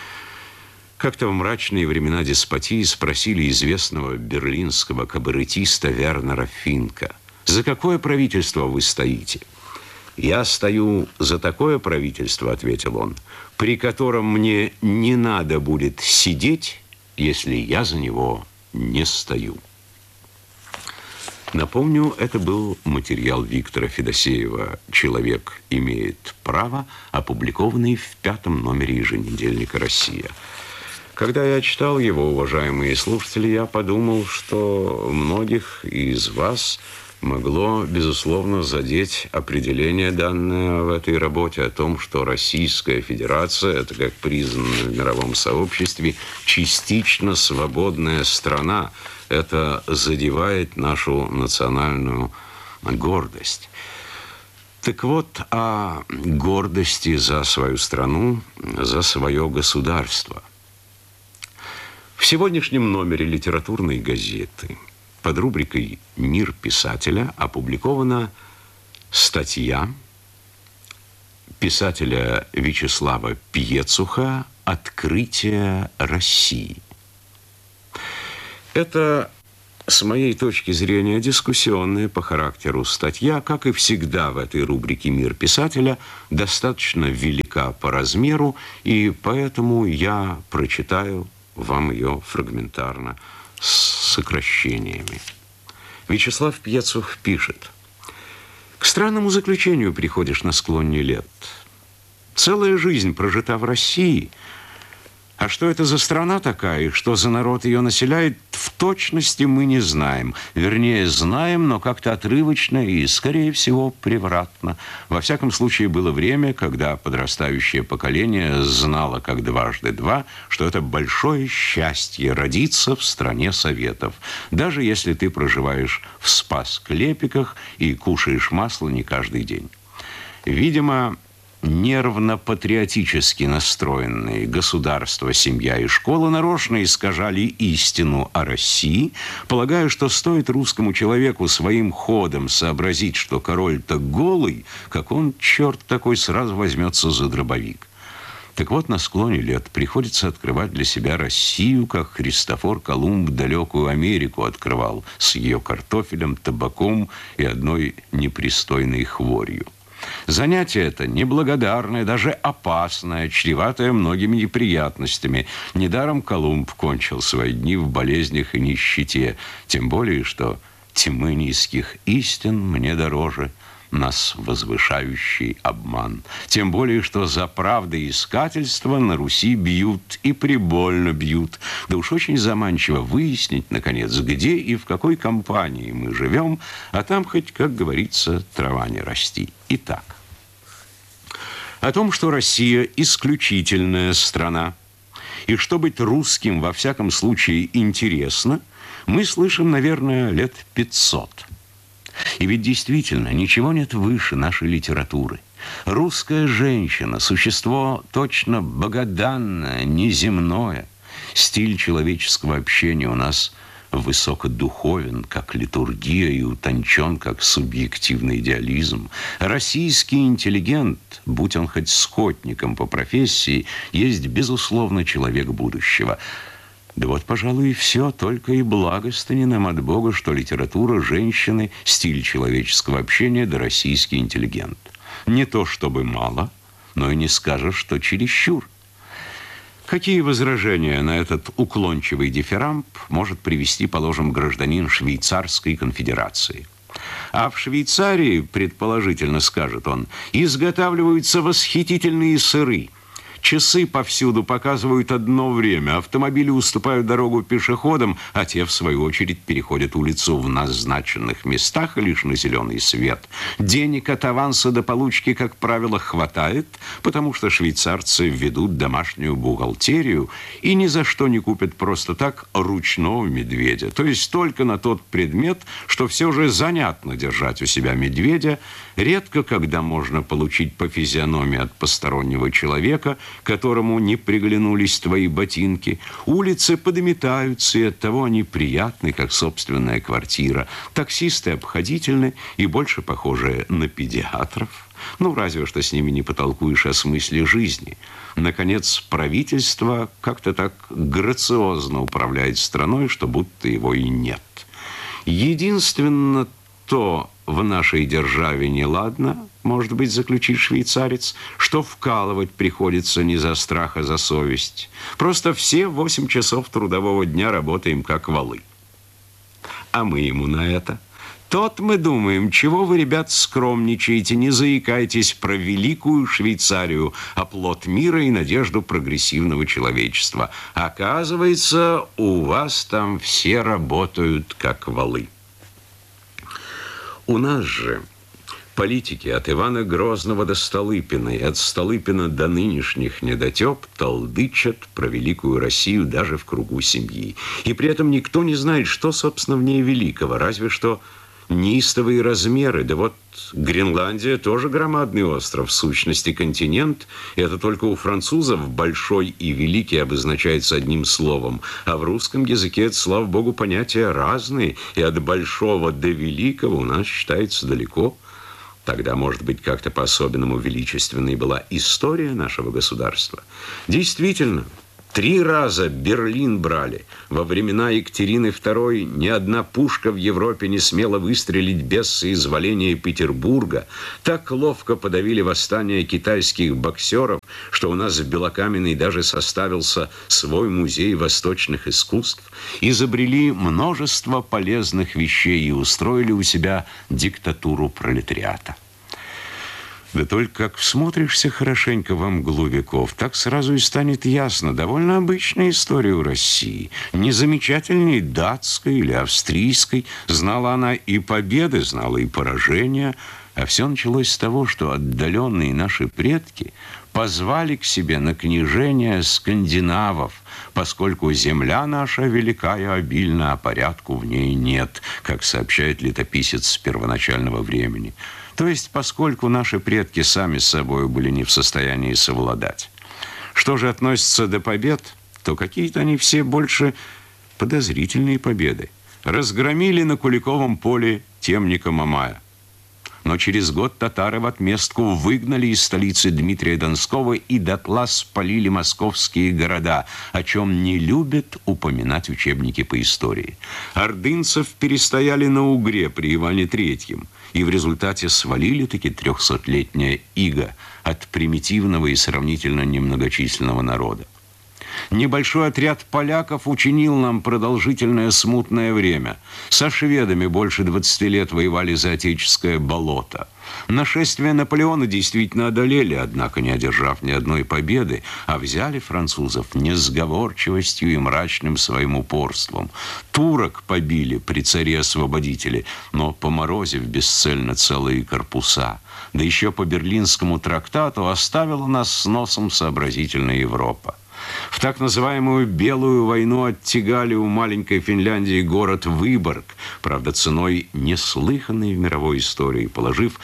Как-то в мрачные времена деспотии спросили известного берлинского кабаретиста Вернера Финка: «За какое правительство вы стоите?» «Я стою за такое правительство, — ответил он, — при котором мне не надо будет сидеть, если я за него не стою». Напомню, это был материал Виктора Федосеева «Человек имеет право», опубликованный в 5-м номере еженедельника «Россия». Когда я читал его, уважаемые слушатели, я подумал, что многих из вас могло, безусловно, задеть определение, данное в этой работе, о том, что Российская Федерация, это как признано в мировом сообществе, частично свободная страна. Это задевает нашу национальную гордость. Так вот, о гордости за свою страну, за свое государство. В сегодняшнем номере литературной газеты под рубрикой «Мир писателя» опубликована статья писателя Вячеслава Пьецуха «Открытие России». Это, с моей точки зрения, дискуссионная по характеру статья, как и всегда в этой рубрике «Мир писателя», достаточно велика по размеру, и поэтому я прочитаю вам ее фрагментарно, с сокращениями. Вячеслав Пьецух пишет: «К странному заключению приходишь на склоне лет. Целая жизнь прожита в России. А что это за страна такая, и что за народ ее населяет, в точности мы не знаем. Вернее, знаем, но как-то отрывочно и, скорее всего, превратно. Во всяком случае, было время, когда подрастающее поколение знало, как дважды два, что это большое счастье родиться в стране Советов, даже если ты проживаешь в Спас-Клепиках и кушаешь масло не каждый день. Видимо, нервно-патриотически настроенные государство, семья и школа нарочно искажали истину о России, полагая, что стоит русскому человеку своим ходом сообразить, что король-то голый, как он, черт такой, сразу возьмется за дробовик. Так вот, на склоне лет приходится открывать для себя Россию, как Христофор Колумб далекую Америку открывал, с ее картофелем, табаком и одной непристойной хворью. Занятие это неблагодарное, даже опасное, чреватое многими неприятностями. Недаром Колумб кончил свои дни в болезнях и нищете, тем более, что тьмы низких истин мне дороже нас возвышающий обман. Тем более, что за правдоискательство на Руси бьют и прибольно бьют. Да уж очень заманчиво выяснить, наконец, где и в какой компании мы живем, а там хоть, как говорится, трава не расти. Итак, о том, что Россия исключительная страна, и что быть русским во всяком случае интересно, мы слышим, наверное, лет 500. И ведь действительно ничего нет выше нашей литературы. Русская женщина – существо точно богоданное, неземное. Стиль человеческого общения у нас высокодуховен, как литургия, и утончен, как субъективный идеализм. Российский интеллигент, будь он хоть скотником по профессии, есть, безусловно, человек будущего. Да вот, пожалуй, и все, только и благостыни нам от Бога, что литература женщины, стиль человеческого общения, да российский интеллигент. Не то чтобы мало, но и не скажешь, что чересчур. Какие возражения на этот уклончивый дифирамб может привести, положим, гражданин Швейцарской конфедерации? А в Швейцарии, предположительно, скажет он, изготавливаются восхитительные сыры. Часы повсюду показывают одно время, автомобили уступают дорогу пешеходам, а те, в свою очередь, переходят улицу в назначенных местах лишь на зеленый свет. Денег от аванса до получки, как правило, хватает, потому что швейцарцы ведут домашнюю бухгалтерию и ни за что не купят просто так ручного медведя. То есть только на тот предмет, что все же занятно держать у себя медведя, редко когда можно получить по физиономии от постороннего человека, которому не приглянулись твои ботинки. Улицы подметаются, и оттого они приятны, как собственная квартира. Таксисты обходительны и больше похожи на педиатров. Ну, разве что с ними не потолкуешь о смысле жизни. Наконец, правительство как-то так грациозно управляет страной, что будто его и нет. Единственно то в нашей державе неладно, может быть, заключит швейцарец, что вкалывать приходится не за страх, а за совесть. Просто все 8 часов трудового дня работаем как валы. А мы ему на это. Тот мы думаем, чего вы, ребят, скромничаете, не заикайтесь про великую Швейцарию, оплот мира и надежду прогрессивного человечества. Оказывается, у вас там все работают как валы. У нас же политики от Ивана Грозного до Столыпина, и от Столыпина до нынешних недотеп толдычат про великую Россию даже в кругу семьи. И при этом никто не знает, что, собственно, в ней великого, разве что неистовые размеры. Да вот Гренландия тоже громадный остров, в сущности континент. Это только у французов большой и великий обозначается одним словом. А в русском языке это, слава богу, понятия разные. И от большого до великого у нас считается далеко. Тогда, может быть, как-то по-особенному величественной была история нашего государства. Действительно, 3 раза Берлин брали. Во времена Екатерины II ни одна пушка в Европе не смела выстрелить без соизволения Петербурга. Так ловко подавили восстание китайских боксеров, что у нас в Белокаменной даже составился свой музей восточных искусств. Изобрели множество полезных вещей и устроили у себя диктатуру пролетариата. Да только как всмотришься хорошенько во мглу веков, так сразу и станет ясно. Довольно обычная история у России. Не замечательней датской или австрийской. Знала она и победы, знала и поражения. А все началось с того, что отдаленные наши предки позвали к себе на княжение скандинавов, поскольку земля наша велика и обильна, а порядку в ней нет, как сообщает летописец с первоначального времени. То есть, поскольку наши предки сами с собой были не в состоянии совладать. Что же относится до побед, то какие-то они все больше подозрительные победы. Разгромили на Куликовом поле темника Мамая. Но через год татары в отместку выгнали из столицы Дмитрия Донского и дотла спалили московские города, о чем не любят упоминать учебники по истории. Ордынцев перестояли на Угре при Иване III, и в результате свалили-таки 300-летняя ига от примитивного и сравнительно немногочисленного народа. Небольшой отряд поляков учинил нам продолжительное смутное время. Со шведами больше 20 лет воевали за отеческое болото. Нашествие Наполеона действительно одолели, однако не одержав ни одной победы, а взяли французов несговорчивостью и мрачным своим упорством. Турок побили при царе-освободителе, но поморозив бесцельно целые корпуса. Да еще по Берлинскому трактату оставила нас с носом сообразительная Европа. В так называемую «Белую войну» оттягали у маленькой Финляндии город Выборг, правда, ценой неслыханной в мировой истории, положив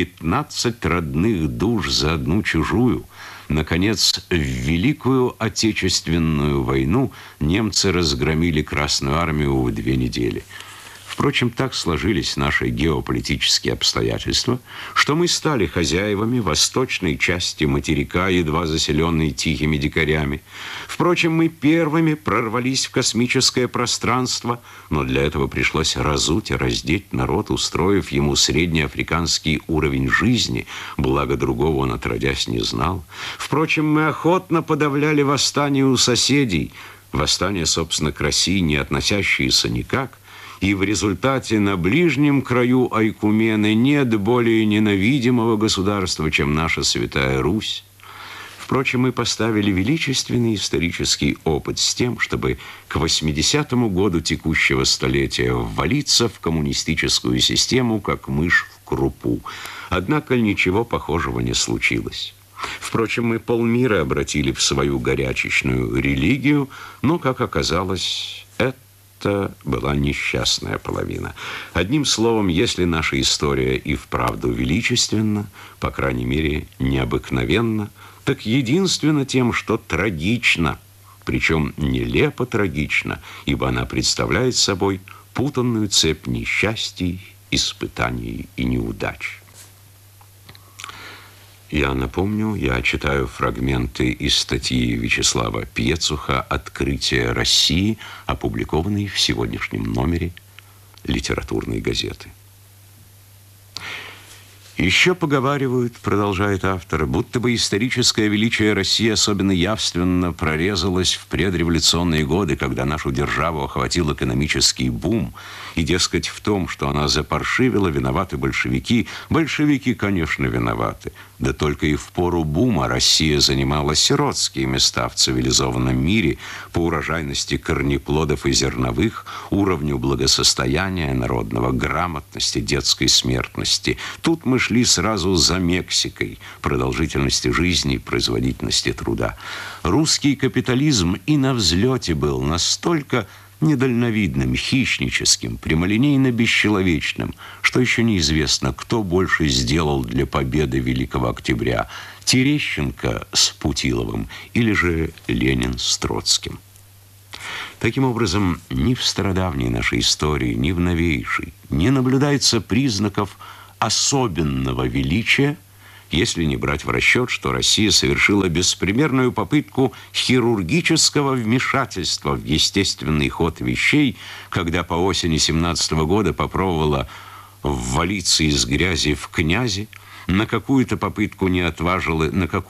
15 родных душ за одну чужую. Наконец, в Великую Отечественную войну немцы разгромили Красную армию в 2 недели. Впрочем, так сложились наши геополитические обстоятельства, что мы стали хозяевами восточной части материка, едва заселенной тихими дикарями. Впрочем, мы первыми прорвались в космическое пространство, но для этого пришлось разуть и раздеть народ, устроив ему среднеафриканский уровень жизни, благо другого он отродясь не знал. Впрочем, мы охотно подавляли восстание у соседей, восстание, собственно, к России не относящиеся никак. И в результате на ближнем краю Айкумены нет более ненавидимого государства, чем наша Святая Русь. Впрочем, мы поставили величественный исторический опыт с тем, чтобы к 80-му году текущего столетия ввалиться в коммунистическую систему, как мышь в крупу. Однако ничего похожего не случилось. Впрочем, мы полмира обратили в свою горячечную религию, но, как оказалось, это была несчастная половина. Одним словом, если наша история и вправду величественна, по крайней мере, необыкновенна, так единственно тем, что трагично, причем нелепо трагично, ибо она представляет собой путанную цепь несчастий, испытаний и неудач. Я напомню, я читаю фрагменты из статьи Вячеслава Пьецуха «Открытие России», опубликованной в сегодняшнем номере литературной газеты. Еще поговаривают, продолжает автор, будто бы историческое величие России особенно явственно прорезалось в предреволюционные годы, когда нашу державу охватил экономический бум. И, дескать, в том, что она запаршивила, виноваты большевики. Большевики, конечно, виноваты. Да только и в пору бума Россия занимала сиротские места в цивилизованном мире по урожайности корнеплодов и зерновых, уровню благосостояния народного, грамотности, детской смертности. Тут мы шли сразу за Мексикой, продолжительности жизни, производительности труда. Русский капитализм и на взлете был настолько недальновидным, хищническим, прямолинейно бесчеловечным, что еще неизвестно, кто больше сделал для победы Великого Октября, Терещенко с Путиловым или же Ленин с Троцким. Таким образом, ни в стародавней нашей истории, ни в новейшей не наблюдается признаков особенного величия, если не брать в расчет, что Россия совершила беспримерную попытку хирургического вмешательства в естественный ход вещей, когда по осени 17 года попробовала ввалиться из грязи в князи, на какую попытку не отважилась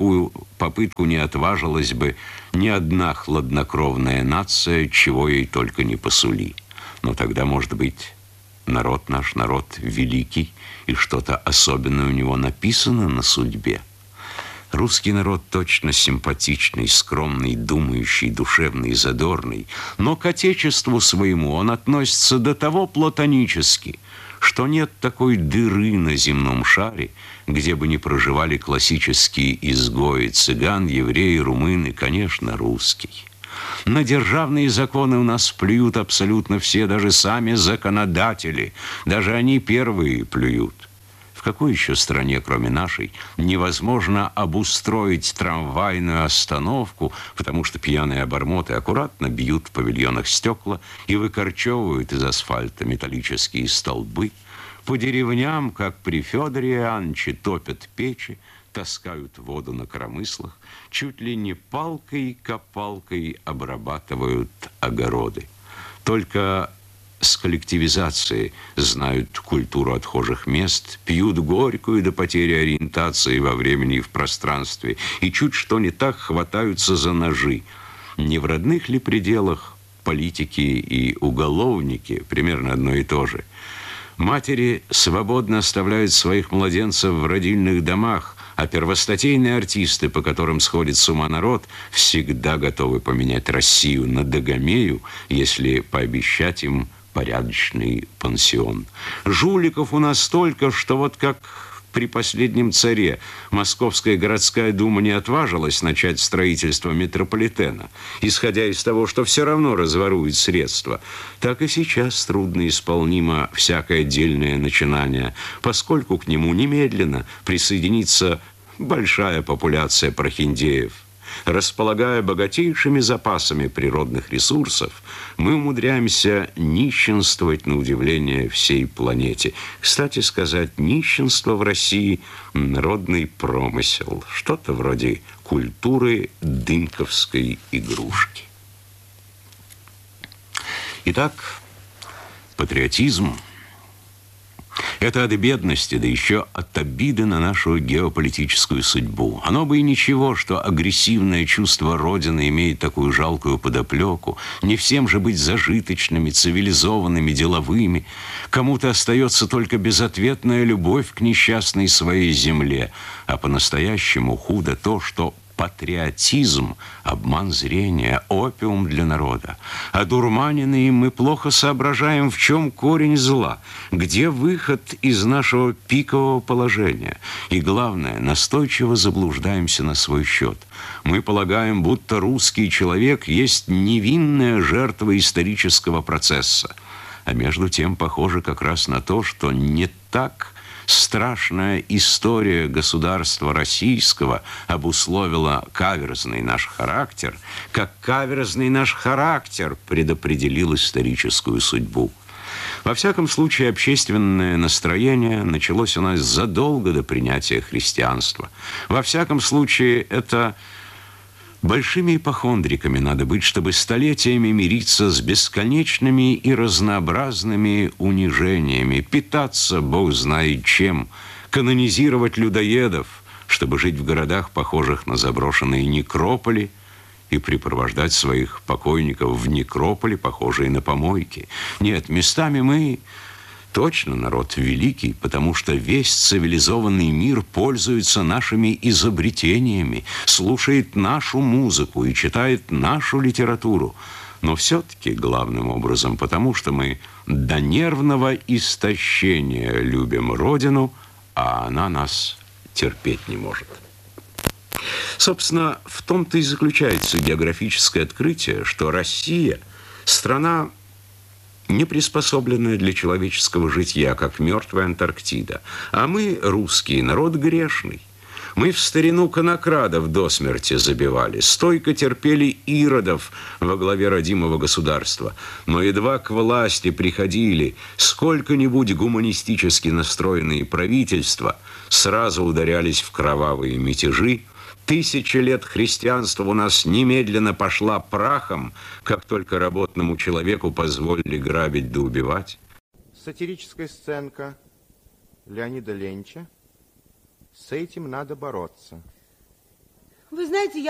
бы ни одна хладнокровная нация, чего ей только не посули. Но тогда, может быть, народ наш, народ великий, и что-то особенное у него написано на судьбе. Русский народ точно симпатичный, скромный, думающий, душевный, задорный, но к отечеству своему он относится до того платонически, что нет такой дыры на земном шаре, где бы не проживали классические изгои, цыган, евреи, румыны, конечно, русский. На державные законы у нас плюют абсолютно все, даже сами законодатели. Даже они первые плюют. В какой еще стране, кроме нашей, невозможно обустроить трамвайную остановку, потому что пьяные обормоты аккуратно бьют в павильонах стекла и выкорчевывают из асфальта металлические столбы? По деревням, как при Федоре Иоанновиче, топят печи, таскают воду на коромыслах, чуть ли не палкой-копалкой обрабатывают огороды. Только с коллективизацией знают культуру отхожих мест, пьют горькую до потери ориентации во времени и в пространстве, и чуть что не так хватаются за ножи. Не в родных ли пределах политики и уголовники примерно одно и то же? Матери свободно оставляют своих младенцев в родильных домах, а первостатейные артисты, по которым сходит с ума народ, всегда готовы поменять Россию на Дагомею, если пообещать им порядочный пансион. Жуликов у нас столько, что вот как при последнем царе Московская городская дума не отважилась начать строительство метрополитена, исходя из того, что все равно разворует средства, так и сейчас трудно исполнимо всякое отдельное начинание, поскольку к нему немедленно присоединится большая популяция прохиндеев. Располагая богатейшими запасами природных ресурсов, мы умудряемся нищенствовать на удивление всей планете. Кстати сказать, нищенство в России – народный промысел, что-то вроде культуры дымковской игрушки. Итак, патриотизм – это от бедности, да еще от обиды на нашу геополитическую судьбу. Оно бы и ничего, что агрессивное чувство Родины имеет такую жалкую подоплеку. Не всем же быть зажиточными, цивилизованными, деловыми. Кому-то остается только безответная любовь к несчастной своей земле. А по-настоящему худо то, что патриотизм – обман зрения, опиум для народа. Одурманенные мы плохо соображаем, в чем корень зла, где выход из нашего пикового положения. И главное, настойчиво заблуждаемся на свой счет. Мы полагаем, будто русский человек есть невинная жертва исторического процесса. А между тем похоже как раз на то, что не так страшная история государства российского обусловила каверзный наш характер, как каверзный наш характер предопределил историческую судьбу. Во всяком случае, общественное настроение началось у нас задолго до принятия христианства. Во всяком случае, это большими ипохондриками надо быть, чтобы столетиями мириться с бесконечными и разнообразными унижениями, питаться бог знает чем, канонизировать людоедов, чтобы жить в городах, похожих на заброшенные некрополи, и припровождать своих покойников в некрополи, похожие на помойки. Нет, местами мы точно народ великий, потому что весь цивилизованный мир пользуется нашими изобретениями, слушает нашу музыку и читает нашу литературу. Но все-таки главным образом потому, что мы до нервного истощения любим Родину, а она нас терпеть не может. Собственно, в том-то и заключается географическое открытие, что Россия Страна, не приспособленная для человеческого житья, как мертвая Антарктида. А мы, русские, народ грешный. Мы в старину конокрадов до смерти забивали, стойко терпели иродов во главе родимого государства. Но едва к власти приходили сколько-нибудь гуманистически настроенные правительства, сразу ударялись в кровавые мятежи. 1000 лет христианства у нас немедленно пошла прахом, как только работному человеку позволили грабить да убивать. Сатирическая сценка Леонида Ленча. С этим надо бороться. Вы знаете,